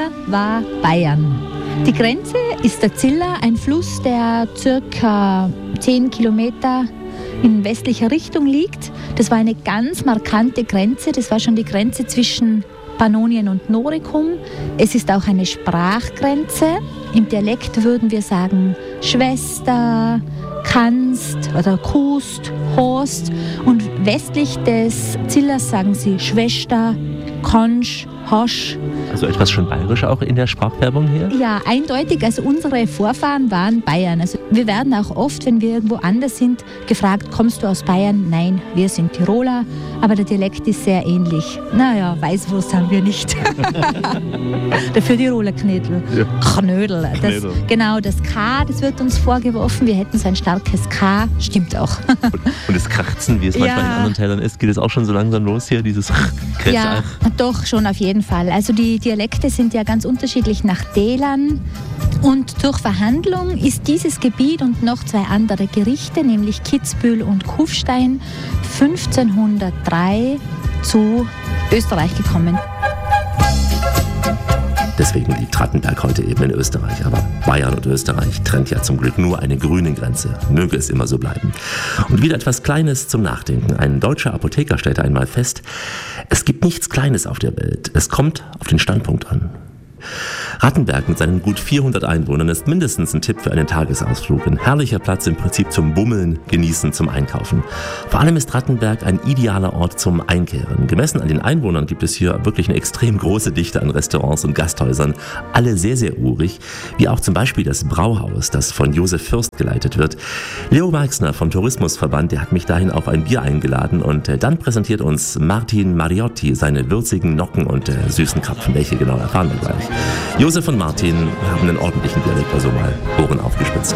war Bayern. Die Grenze ist der Ziller, ein Fluss, der circa 10 Kilometer in westlicher Richtung liegt. Das war eine ganz markante Grenze. Das war schon die Grenze zwischen Pannonien und Noricum. Es ist auch eine Sprachgrenze. Im Dialekt würden wir sagen Schwester, Kanst oder Kust, Horst. Und westlich des Zillers sagen sie Schwester, Konsch, Hosch. Also etwas schon bayerisch auch in der Sprachfärbung hier? Ja, eindeutig. Also unsere Vorfahren waren Bayern. Also wir werden auch oft, wenn wir irgendwo anders sind, gefragt, kommst du aus Bayern? Nein, wir sind Tiroler, aber der Dialekt ist sehr ähnlich. Naja, Weißwurst haben wir nicht. Dafür Tiroler Knödel. Ja. Knödel. Genau, das K, das wird uns vorgeworfen. Wir hätten so ein starkes K. Stimmt auch. Und das Krachzen, wie es manchmal in anderen Teilen ist, geht es auch schon so langsam los hier, dieses Kretsch. Ja, doch, schon auf jeden Fall. Also die Dialekte sind ja ganz unterschiedlich nach Tälern. Und durch Verhandlung ist dieses Gebiet und noch 2 andere Gerichte, nämlich Kitzbühel und Kufstein, 1503 zu Österreich gekommen. Deswegen liegt Rattenberg heute eben in Österreich. Aber Bayern und Österreich trennt ja zum Glück nur eine grüne Grenze. Möge es immer so bleiben. Und wieder etwas Kleines zum Nachdenken. Ein deutscher Apotheker stellte einmal fest, es gibt nichts Kleines auf der Welt. Es kommt auf den Standpunkt an. Rattenberg mit seinen gut 400 Einwohnern ist mindestens ein Tipp für einen Tagesausflug. Ein herrlicher Platz im Prinzip zum Bummeln, Genießen, zum Einkaufen. Vor allem ist Rattenberg ein idealer Ort zum Einkehren. Gemessen an den Einwohnern gibt es hier wirklich eine extrem große Dichte an Restaurants und Gasthäusern. Alle sehr, sehr urig, wie auch zum Beispiel das Brauhaus, das von Josef Fürst geleitet wird. Leo Marxner vom Tourismusverband, der hat mich dahin auf ein Bier eingeladen und dann präsentiert uns Martin Mariotti seine würzigen Nocken und süßen Krapfen. Welche genau erfahren wir gleich. Josef und Martin haben einen ordentlichen Dialekt, also mal Ohren aufgespitzt.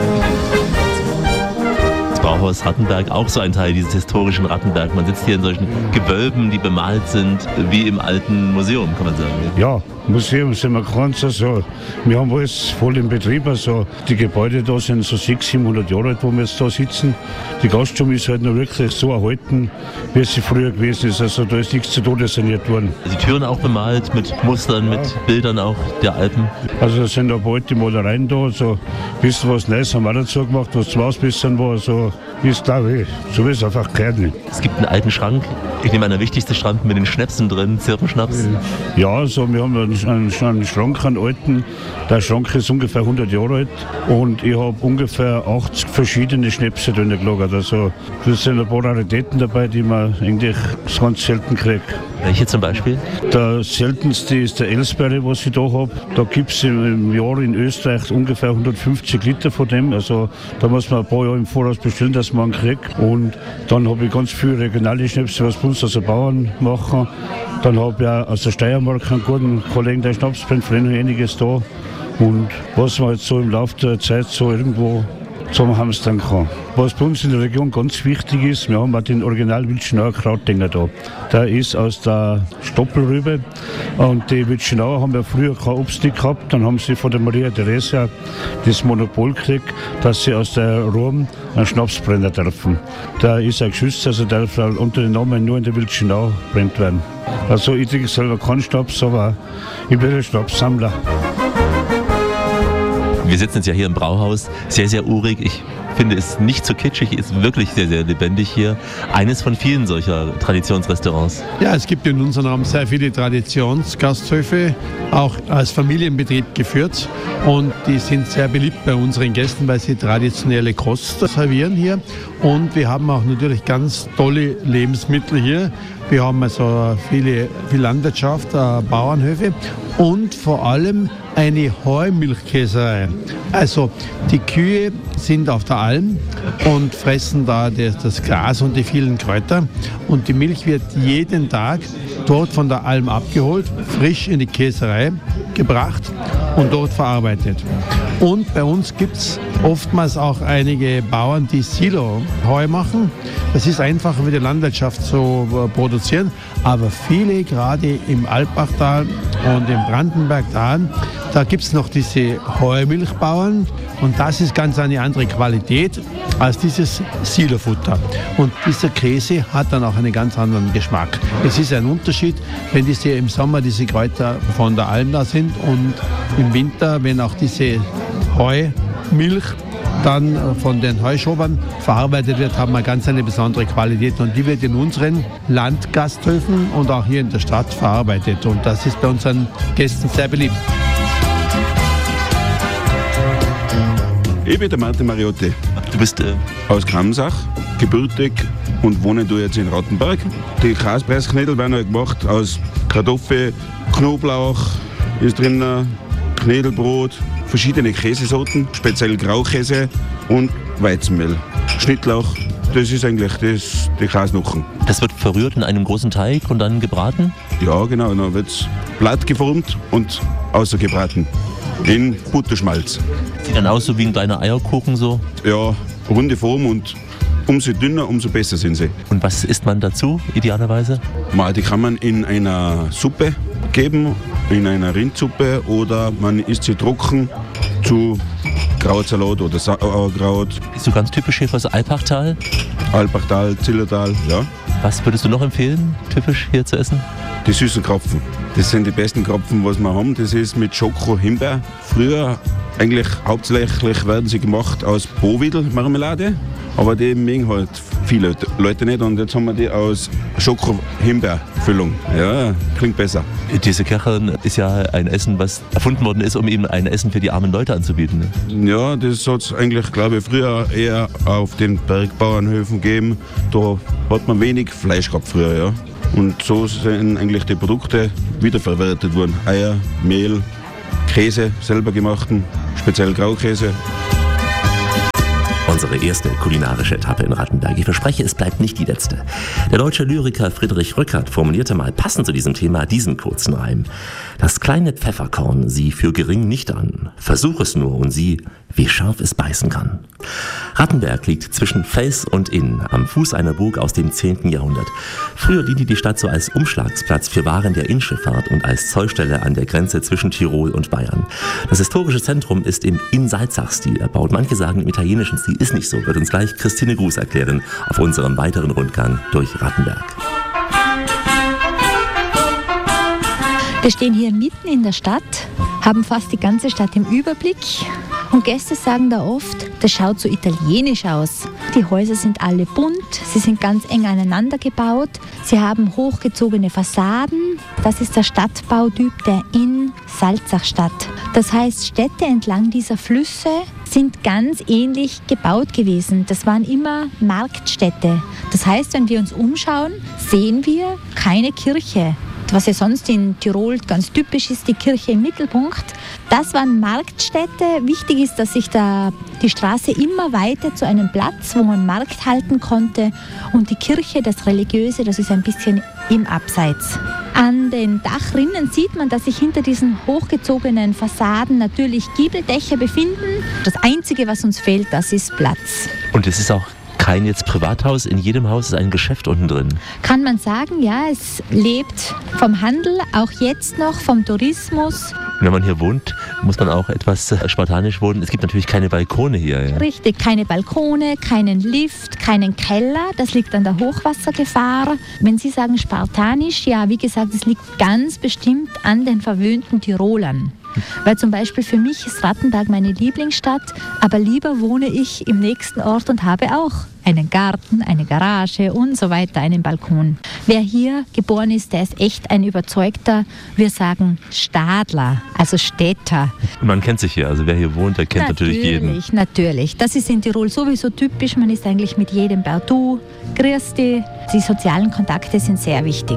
Das Brauhaus Rattenberg, auch so ein Teil dieses historischen Rattenberg. Man sitzt hier in solchen Gewölben, die bemalt sind, wie im alten Museum, kann man sagen. Ja, Museum sind wir ganz also, wir haben alles voll im Betrieb, also die Gebäude da sind so 600, 700 Jahre alt, wo wir jetzt da sitzen. Die Gaststube ist halt noch wirklich so erhalten, wie sie früher gewesen ist, also da ist nichts zu Tode saniert worden. Die Türen auch bemalt mit Mustern, mit Bildern auch der Alpen. Also da sind auch alte Malereien da, also ein bisschen was Neues haben wir auch dazu gemacht, was zum Ausbessern war, also ist glaube ich, so wie es einfach gehört nicht. Es gibt einen alten Schrank, ich nehme an, der wichtigste Schrank mit den Schnäpsen drin, Zirpenschnaps. Ja, also wir haben einen Schrank, einen alten. Der Schrank ist ungefähr 100 Jahre alt und ich habe ungefähr 80 verschiedene Schnäpse drin gelagert. Also das sind ein paar Raritäten dabei, die man eigentlich ganz selten kriegt. Welche zum Beispiel? Der seltenste ist der Elsberry, was ich da habe. Da gibt es im Jahr in Österreich ungefähr 150 Liter von dem. Also da muss man ein paar Jahre im Voraus bestellen, dass man ihn kriegt. Und dann habe ich ganz viele regionale Schnäpse, was bei uns also Bauern machen. Dann habe ich auch aus der Steiermark einen guten Kollegen, der Schnaps bringt, von denen einiges da. Und was man jetzt so im Laufe der Zeit so irgendwo zusammen hamstern kann. Was bei uns in der Region ganz wichtig ist, wir haben auch den Original Wildschenauer Krautdinger da. Der ist aus der Stoppelrübe und die Wildschenauer haben ja früher kein Obst nicht gehabt. Dann haben sie von der Maria Theresia das Monopol gekriegt, dass sie aus der Rum einen Schnaps brennen dürfen. Der ist ein geschützt, also der darf unter dem Namen nur in der Wildschenau brennt werden. Also ich trinke selber keinen Schnaps, aber ich bin ein Schnapssammler. Wir sitzen jetzt ja hier im Brauhaus, sehr, sehr urig. Ich finde es nicht zu kitschig, ist wirklich sehr, sehr lebendig hier. Eines von vielen solcher Traditionsrestaurants. Ja, es gibt in unserem Raum sehr viele Traditionsgasthöfe, auch als Familienbetrieb geführt. Und die sind sehr beliebt bei unseren Gästen, weil sie traditionelle Kost servieren hier. Und wir haben auch natürlich ganz tolle Lebensmittel hier. Wir haben also viel Landwirtschaft, Bauernhöfe und vor allem eine Heumilchkäserei. Also die Kühe sind auf der Alm und fressen da das Gras und die vielen Kräuter. Und die Milch wird jeden Tag dort von der Alm abgeholt, frisch in die Käserei gebracht und dort verarbeitet. Und bei uns gibt es oftmals auch einige Bauern, die Silo-Heu machen. Das ist einfacher für die Landwirtschaft zu produzieren, aber viele, gerade im Alpbachtal und im Brandenbergtal, Da gibt es noch diese Heumilchbauern und das ist ganz eine andere Qualität als dieses Silofutter. Und dieser Käse hat dann auch einen ganz anderen Geschmack. Es ist ein Unterschied, wenn im Sommer diese Kräuter von der Alm da sind und im Winter, wenn auch diese Heumilch dann von den Heuschobern verarbeitet wird, haben wir ganz eine besondere Qualität und die wird in unseren Landgasthöfen und auch hier in der Stadt verarbeitet und das ist bei unseren Gästen sehr beliebt. Ich bin der Martin Mariotti. Du bist aus Kramsach, gebürtig und wohne du jetzt in Rattenberg. Die Kaspressknödel werden halt gemacht aus Kartoffel, Knoblauch, ist drin Knödelbrot, verschiedene Käsesorten, speziell Graukäse und Weizenmehl. Schnittlauch, das ist eigentlich die Kasnuchen. Das wird verrührt in einem großen Teig und dann gebraten? Ja, genau, dann wird es platt geformt und außergebraten in Butterschmalz. Sieht dann aus so wie ein kleiner Eierkuchen so? Ja, runde Form und umso dünner, umso besser sind sie. Und was isst man dazu idealerweise? Die kann man in einer Suppe geben, in einer Rindsuppe oder man isst sie trocken zu Krautsalat oder Sauerkraut. Bist du ganz typisch hier fürs Alpachtal? Alpachtal, Zillertal, ja. Was würdest du noch empfehlen, typisch hier zu essen? Die süßen Krapfen. Das sind die besten Krapfen, was wir haben. Das ist mit Schoko-Himbeer. Früher eigentlich hauptsächlich werden sie gemacht aus Bohwedel-Marmelade, aber die mögen halt viele Leute nicht und jetzt haben wir die aus Schoko-Himbeer-Füllung. Ja, klingt besser. Diese Kerchern ist ja ein Essen, was erfunden worden ist, um eben ein Essen für die armen Leute anzubieten. Ne? Ja, das hat es eigentlich, glaube ich, früher eher auf den Bergbauernhöfen gegeben. Da hat man wenig Fleisch gehabt früher, ja. Und so sind eigentlich die Produkte wiederverwertet worden. Eier, Mehl, Käse, selber gemachten, speziell Graukäse. Unsere erste kulinarische Etappe in Rattenberg. Ich verspreche, es bleibt nicht die letzte. Der deutsche Lyriker Friedrich Rückert formulierte mal passend zu diesem Thema diesen kurzen Reim. Das kleine Pfefferkorn sieh für gering nicht an. Versuch es nur und sieh, wie scharf es beißen kann. Rattenberg liegt zwischen Fels und Inn, am Fuß einer Burg aus dem 10. Jahrhundert. Früher diente die Stadt so als Umschlagsplatz für Waren der Innschifffahrt und als Zollstelle an der Grenze zwischen Tirol und Bayern. Das historische Zentrum ist im In-Salzach-Stil erbaut. Manche sagen, im italienischen Stil ist nicht so. Wird uns gleich Christine Gruß erklären auf unserem weiteren Rundgang durch Rattenberg. Wir stehen hier mitten in der Stadt, haben fast die ganze Stadt im Überblick und Gäste sagen da oft, das schaut so italienisch aus. Die Häuser sind alle bunt, sie sind ganz eng aneinander gebaut, sie haben hochgezogene Fassaden. Das ist der Stadtbautyp der In-Salzach-Stadt. Das heißt, Städte entlang dieser Flüsse sind ganz ähnlich gebaut gewesen. Das waren immer Marktstädte. Das heißt, wenn wir uns umschauen, sehen wir keine Kirche. Was ja sonst in Tirol ganz typisch ist, die Kirche im Mittelpunkt. Das waren Marktstädte. Wichtig ist, dass sich die Straße immer weiter zu einem Platz, wo man Markt halten konnte. Und die Kirche, das Religiöse, das ist ein bisschen im Abseits. An den Dachrinnen sieht man, dass sich hinter diesen hochgezogenen Fassaden natürlich Giebeldächer befinden. Das Einzige, was uns fehlt, das ist Platz. Und es ist auch kein jetzt Privathaus, in jedem Haus ist ein Geschäft unten drin. Kann man sagen, ja, es lebt vom Handel, auch jetzt noch vom Tourismus. Und wenn man hier wohnt, muss man auch etwas spartanisch wohnen. Es gibt natürlich keine Balkone hier. Ja. Richtig, keine Balkone, keinen Lift, keinen Keller. Das liegt an der Hochwassergefahr. Wenn Sie sagen spartanisch, ja, wie gesagt, es liegt ganz bestimmt an den verwöhnten Tirolern. Weil zum Beispiel für mich ist Rattenberg meine Lieblingsstadt, aber lieber wohne ich im nächsten Ort und habe auch einen Garten, eine Garage und so weiter, einen Balkon. Wer hier geboren ist, der ist echt ein überzeugter, wir sagen Stadler, also Städter. Und man kennt sich hier, also wer hier wohnt, der kennt natürlich jeden. Natürlich. Das ist in Tirol sowieso typisch, man ist eigentlich mit jedem per Du, grüß dich. Die sozialen Kontakte sind sehr wichtig.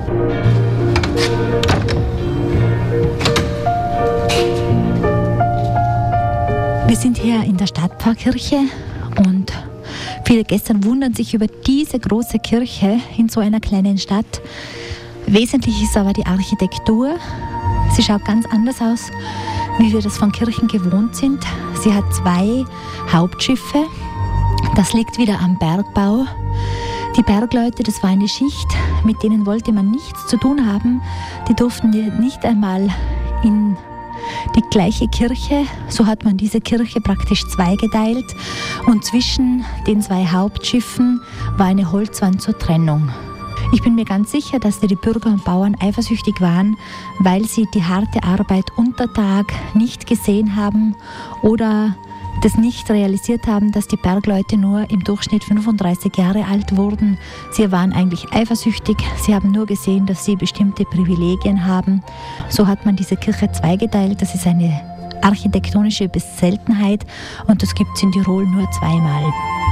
Wir sind hier in der Stadtpfarrkirche und viele Gäste wundern sich über diese große Kirche in so einer kleinen Stadt. Wesentlich ist aber die Architektur. Sie schaut ganz anders aus, wie wir das von Kirchen gewohnt sind. Sie hat 2 Hauptschiffe. Das liegt wieder am Bergbau. Die Bergleute, das war eine Schicht, mit denen wollte man nichts zu tun haben. Die durften nicht einmal in die gleiche Kirche, so hat man diese Kirche praktisch zweigeteilt und zwischen den zwei Hauptschiffen war eine Holzwand zur Trennung. Ich bin mir ganz sicher, dass die Bürger und Bauern eifersüchtig waren, weil sie die harte Arbeit unter Tag nicht gesehen haben oder das nicht realisiert haben, dass die Bergleute nur im Durchschnitt 35 Jahre alt wurden. Sie waren eigentlich eifersüchtig, sie haben nur gesehen, dass sie bestimmte Privilegien haben. So hat man diese Kirche zweigeteilt, das ist eine architektonische Seltenheit und das gibt es in Tirol nur zweimal.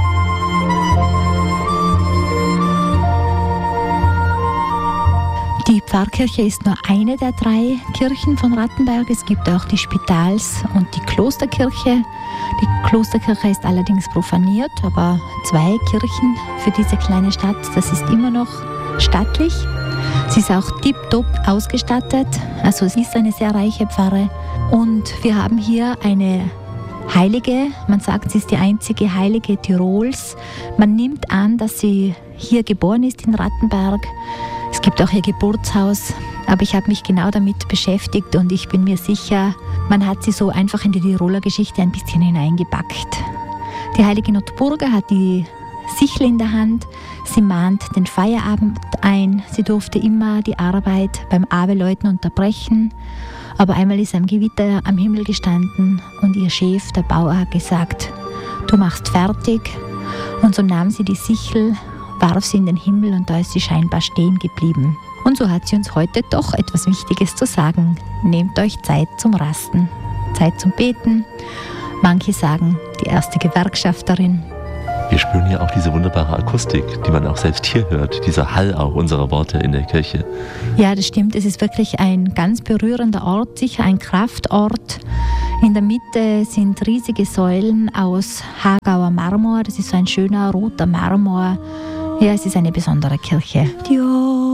Die Pfarrkirche ist nur eine der 3 Kirchen von Rattenberg. Es gibt auch die Spitals- und die Klosterkirche. Die Klosterkirche ist allerdings profaniert, aber 2 Kirchen für diese kleine Stadt, das ist immer noch stattlich. Sie ist auch tipptopp ausgestattet, also es ist eine sehr reiche Pfarre. Und wir haben hier eine Heilige, man sagt, sie ist die einzige Heilige Tirols. Man nimmt an, dass sie hier geboren ist in Rattenberg. Es gibt auch ihr Geburtshaus, aber ich habe mich genau damit beschäftigt und ich bin mir sicher, man hat sie so einfach in die Tiroler Geschichte ein bisschen hineingepackt. Die heilige Notburger hat die Sichel in der Hand, sie mahnt den Feierabend ein, sie durfte immer die Arbeit beim Abeläuten unterbrechen, aber einmal ist ein Gewitter am Himmel gestanden und ihr Chef, der Bauer, hat gesagt, du machst fertig, und so nahm sie die Sichel, warf sie in den Himmel und da ist sie scheinbar stehen geblieben. Und so hat sie uns heute doch etwas Wichtiges zu sagen. Nehmt euch Zeit zum Rasten, Zeit zum Beten. Manche sagen, die erste Gewerkschafterin. Wir spüren hier auch diese wunderbare Akustik, die man auch selbst hier hört, dieser Hall auch unserer Worte in der Kirche. Ja, das stimmt. Es ist wirklich ein ganz berührender Ort, sicher ein Kraftort. In der Mitte sind riesige Säulen aus Hagauer Marmor. Das ist so ein schöner roter Marmor. Ja, es ist eine besondere Kirche.